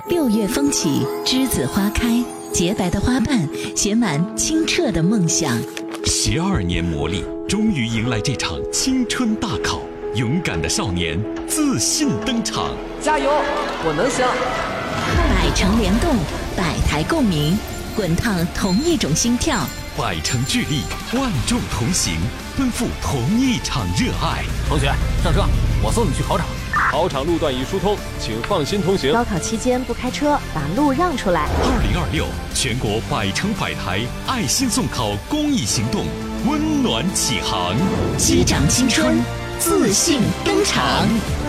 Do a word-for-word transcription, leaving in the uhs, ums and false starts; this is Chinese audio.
六月风起，栀子花开，洁白的花瓣写满清澈的梦想。 十二年磨砺，终于迎来这场青春大考。勇敢的少年自信登场， 加油，我能行！ 百城联动，百台共鸣，滚烫同一种心跳。 百城聚力，万众同行，奔赴同一场热爱。 同学，上车，我送你去考场。 考场路段已疏通，请放心通行。 高考期间不开车，把路让出来。 二零二六全国百城百台爱心送考公益行动温暖启航， 击掌青春，自信登场。